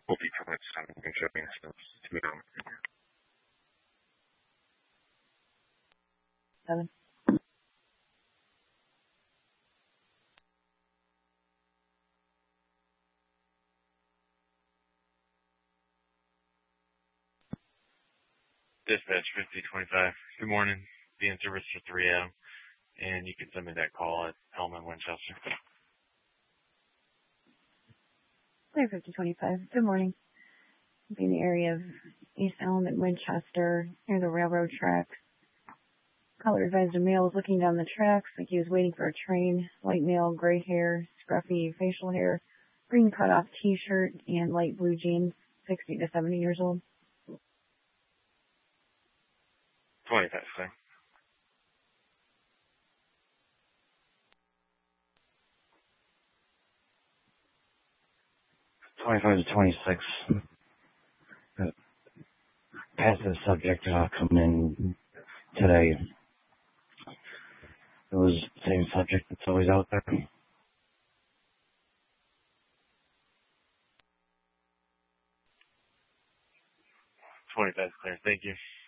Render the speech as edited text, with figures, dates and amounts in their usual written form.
will be comments on showing stuff to me. Seven. Dispatch 5025. Good morning. Be in service for 3 a.m. And you can send me that call at Hellman Winchester. Clear 5025. Good morning. Be in the area of East Elm at Winchester, near the railroad tracks. Caller advised a male was looking down the tracks like he was waiting for a train. White male, gray hair, scruffy facial hair, green cutoff t-shirt, and light blue jeans, 60 to 70 years old. 25, sir. $25 to 26. Passive subject coming in today. It was the same subject that's always out there. 25, clear. Thank you.